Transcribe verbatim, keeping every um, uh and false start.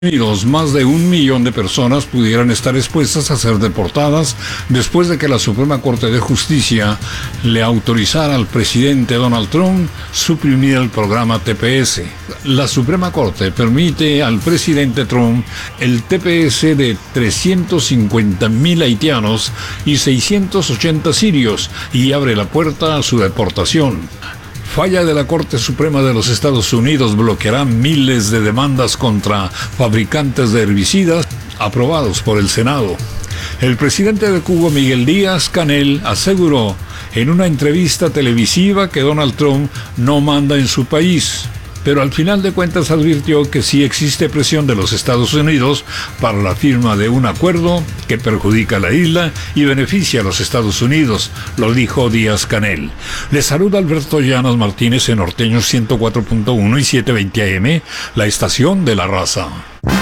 Unidos, más de un millón de personas pudieran estar expuestas a ser deportadas después de que la Suprema Corte de Justicia le autorizara al presidente Donald Trump suprimir el programa T P S. La Suprema Corte permite al presidente Trump el T P S de trescientos cincuenta mil haitianos y seiscientos ochenta sirios y abre la puerta a su deportación. Falla de la Corte Suprema de los Estados Unidos bloqueará miles de demandas contra fabricantes de herbicidas aprobados por el Senado. El presidente de Cuba, Miguel Díaz-Canel, aseguró en una entrevista televisiva que Donald Trump no manda en su país, pero al final de cuentas advirtió que sí existe presión de los Estados Unidos para la firma de un acuerdo que perjudica a la isla y beneficia a los Estados Unidos, lo dijo Díaz-Canel. Les saluda Alberto Llanos Martínez en Norteño ciento cuatro punto uno y setecientos veinte A M, la estación de la raza.